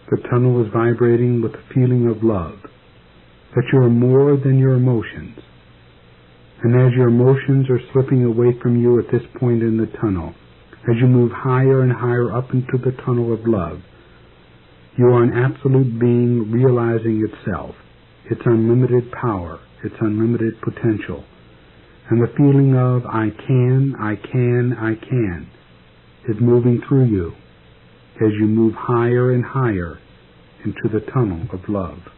The tunnel is vibrating with the feeling of love, that you are more than your emotions. And as your emotions are slipping away from you at this point in the tunnel, as you move higher and higher up into the tunnel of love, you are an absolute being realizing itself, its unlimited power, its unlimited potential. And the feeling of I can is moving through you as you move higher and higher into the tunnel of love.